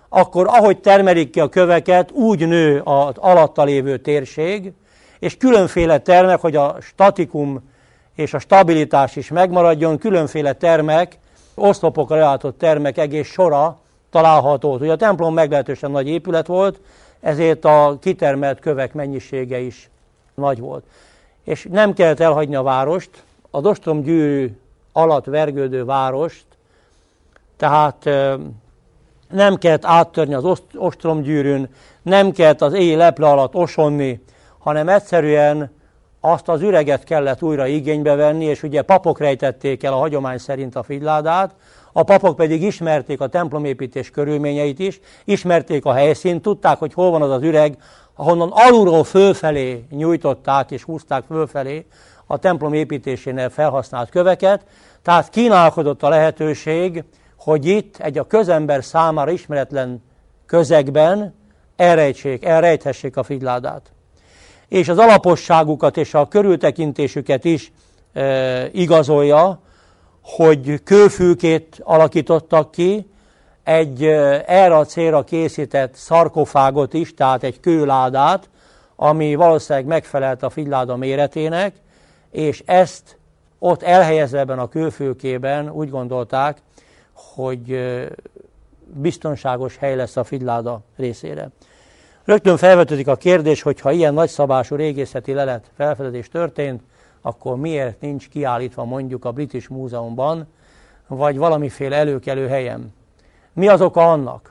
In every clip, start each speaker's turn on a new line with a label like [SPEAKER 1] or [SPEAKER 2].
[SPEAKER 1] akkor ahogy termelik ki a köveket, úgy nő az alatta lévő térség, és különféle termek, hogy a statikum és a stabilitás is megmaradjon, különféle termek, oszlopokra leállított termek egész sora található. Ugye a templom meglehetősen nagy épület volt, ezért a kitermelt kövek mennyisége is nagy volt. És nem kellett elhagyni a várost, az ostromgyűrű alatt vergődő várost, tehát nem kellett áttörni az ostromgyűrűn, nem kellett az éj leple alatt osonni, hanem egyszerűen azt az üreget kellett újra igénybe venni, és ugye papok rejtették el a hagyomány szerint a figyládát, a papok pedig ismerték a templomépítés körülményeit is, ismerték a helyszínt, tudták, hogy hol van az az üreg, ahonnan alulról fölfelé nyújtották és húzták fölfelé a templom építésénél felhasznált köveket, tehát kínálkodott a lehetőség, hogy itt egy a közember számára ismeretlen közegben elrejthessék a figyládát. És az alaposságukat és a körültekintésüket is igazolja, hogy kőfülkét alakítottak ki, egy erre a célra készített szarkofágot is, tehát egy kőládát, ami valószínűleg megfelelt a figyláda méretének, és ezt ott elhelyezve ebben a kőfülkében úgy gondolták, hogy biztonságos hely lesz a figyláda részére. Rögtön felvetődik a kérdés, hogy ha ilyen nagyszabású régészeti lelet felfedezés történt, akkor miért nincs kiállítva mondjuk a British Múzeumban, vagy valamiféle előkelő helyen. Mi az oka annak?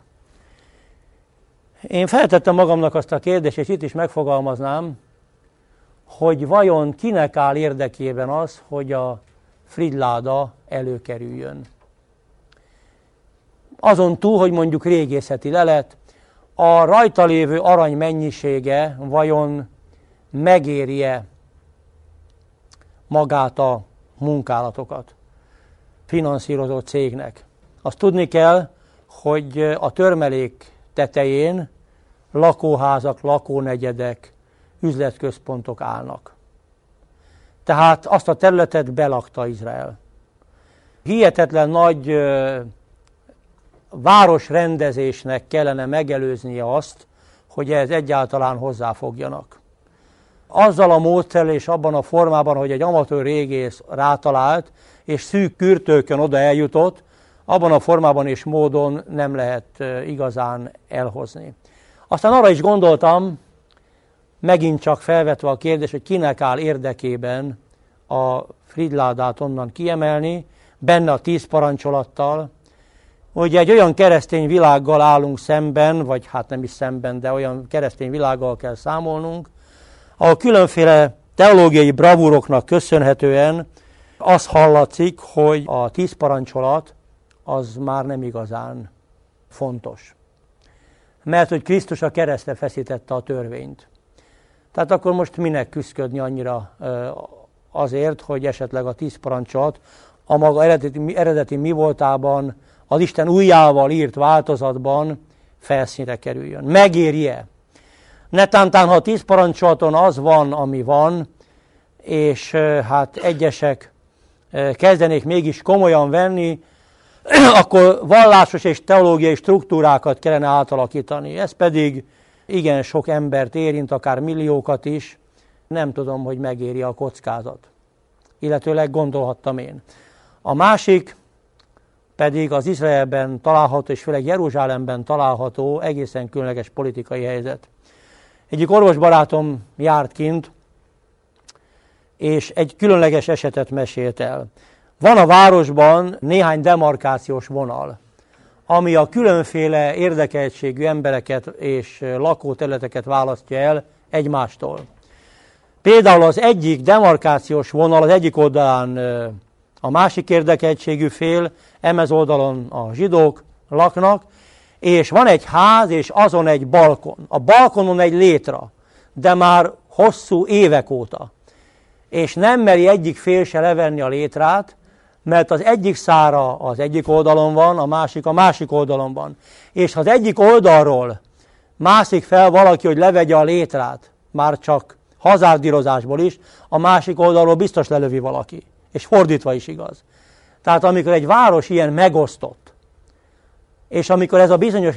[SPEAKER 1] Én feltettem magamnak azt a kérdést, és itt is megfogalmaznám, hogy vajon kinek áll érdekében az, hogy a figyláda előkerüljön. Azon túl, hogy mondjuk régészeti lelet, a rajta lévő arany mennyisége vajon megéri-e magát a munkálatokat finanszírozó cégnek. Azt tudni kell, hogy a törmelék tetején lakóházak, lakónegyedek, üzletközpontok állnak. Tehát azt a területet belakta Izrael. Hihetetlen nagy városrendezésnek kellene megelőznie azt, hogy ehhez egyáltalán hozzáfogjanak. Azzal a módszerrel és abban a formában, hogy egy amatőr régész rátalált, és szűk kürtőkön oda eljutott, abban a formában és módon nem lehet igazán elhozni. Aztán arra is gondoltam, megint csak felvetve a kérdést, hogy kinek áll érdekében a figyládát onnan kiemelni, benne a 10 parancsolattal. Ugye egy olyan keresztény világgal állunk szemben, vagy hát nem is szemben, de olyan keresztény világgal kell számolnunk, ahol különféle teológiai bravúroknak köszönhetően az hallatszik, hogy a 10 parancsolat az már nem igazán fontos. Mert hogy Krisztus a keresztre feszítette a törvényt. Tehát akkor most minek küszködni annyira azért, hogy esetleg a 10 parancsolat a maga eredeti mi voltában, az Isten ujjával írt változatban felszínre kerüljön. Megéri-e? Netántán, ha a 10 parancsolaton az van, ami van, és hát egyesek kezdenék mégis komolyan venni, akkor vallásos és teológiai struktúrákat kellene átalakítani. Ez pedig igen sok embert érint, akár milliókat is. Nem tudom, hogy megéri a kockázat. Illetőleg gondolhattam én. A másik pedig az Izraelben található, és főleg Jeruzsálemben található egészen különleges politikai helyzet. Egyik orvosbarátom járt kint, és egy különleges esetet mesélt el. Van a városban néhány demarkációs vonal, ami a különféle érdekeltségű embereket és lakóterületeket választja el egymástól. Például az egyik demarkációs vonal az egyik oldalán a másik érdekeltségű fél, emez oldalon a zsidók laknak, és van egy ház, és azon egy balkon. A balkonon egy létra, de már hosszú évek óta. És nem meri egyik fél se levenni a létrát, mert az egyik szára az egyik oldalon van, a másik oldalon van. És ha az egyik oldalról mászik fel valaki, hogy levegye a létrát, már csak hazárdírozásból is, a másik oldalról biztos lelövi valaki. És fordítva is igaz. Tehát amikor egy város ilyen megosztott, és amikor ez a bizonyos